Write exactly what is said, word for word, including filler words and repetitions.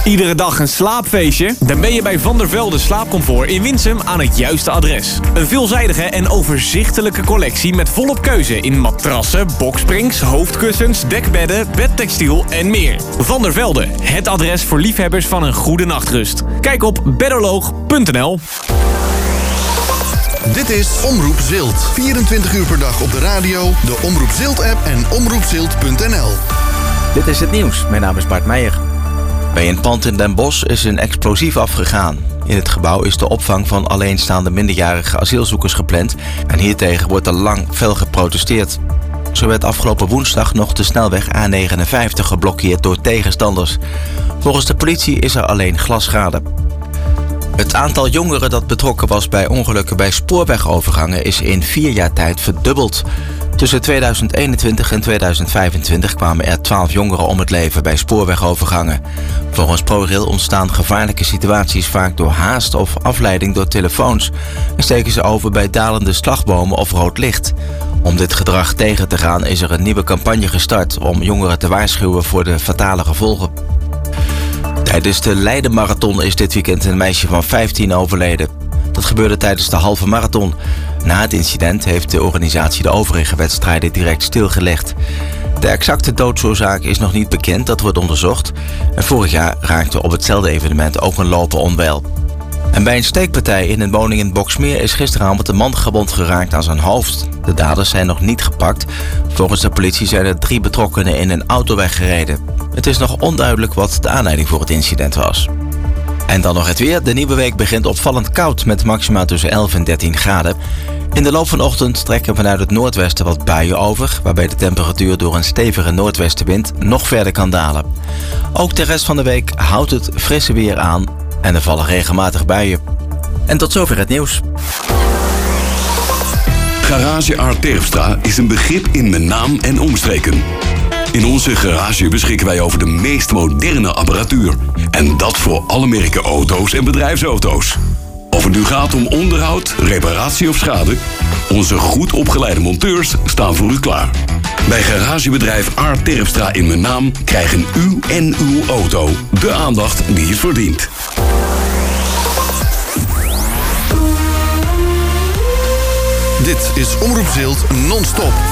Iedere dag een slaapfeestje? Dan ben je bij Van der Velde Slaapcomfort in Winsum aan het juiste adres. Een veelzijdige en overzichtelijke collectie met volop keuze in matrassen, boksprings, hoofdkussens, dekbedden, bedtextiel en meer. Van der Velde, het adres voor liefhebbers van een goede nachtrust. Kijk op bedoloog punt n l. Dit is Omroep Zilt. vierentwintig uur per dag op de radio, de Omroep Zilt-app en omroep zilt punt n l. Dit is het nieuws. Mijn naam is Bart Meijer. Bij een pand in Den Bosch is een explosief afgegaan. In het gebouw is de opvang van alleenstaande minderjarige asielzoekers gepland en hiertegen wordt al lang fel geprotesteerd. Zo werd afgelopen woensdag nog de snelweg A negenenvijftig geblokkeerd door tegenstanders. Volgens de politie is er alleen glasschade. Het aantal jongeren dat betrokken was bij ongelukken bij spoorwegovergangen is in vier jaar tijd verdubbeld. Tussen tweeduizend eenentwintig en tweeduizend vijfentwintig kwamen er twaalf jongeren om het leven bij spoorwegovergangen. Volgens ProRail ontstaan gevaarlijke situaties vaak door haast of afleiding door telefoons en steken ze over bij dalende slagbomen of rood licht. Om dit gedrag tegen te gaan is er een nieuwe campagne gestart om jongeren te waarschuwen voor de fatale gevolgen. Tijdens de Leiden Marathon is dit weekend een meisje van vijftien overleden. Dat gebeurde tijdens de halve marathon. Na het incident heeft de organisatie de overige wedstrijden direct stilgelegd. De exacte doodsoorzaak is nog niet bekend, dat wordt onderzocht. En vorig jaar raakte op hetzelfde evenement ook een loper onwel. En bij een steekpartij in een woning in Boxmeer is gisteravond een man gewond geraakt aan zijn hoofd. De daders zijn nog niet gepakt. Volgens de politie zijn er drie betrokkenen in een auto weggereden. Het is nog onduidelijk wat de aanleiding voor het incident was. En dan nog het weer. De nieuwe week begint opvallend koud met maxima tussen elf en dertien graden. In de loop van de ochtend trekken vanuit het noordwesten wat buien over, waarbij de temperatuur door een stevige noordwestenwind nog verder kan dalen. Ook de rest van de week houdt het frisse weer aan en er vallen regelmatig buien. En tot zover het nieuws. Garage Art Terpstra is een begrip in mijn naam en omstreken. In onze garage beschikken wij over de meest moderne apparatuur. En dat voor alle merken auto's en bedrijfsauto's. Of het nu gaat om onderhoud, reparatie of schade, onze goed opgeleide monteurs staan voor u klaar. Bij garagebedrijf Art Terpstra in mijn naam krijgen u en uw auto de aandacht die het verdient. Dit is Omroep Zilt non-stop.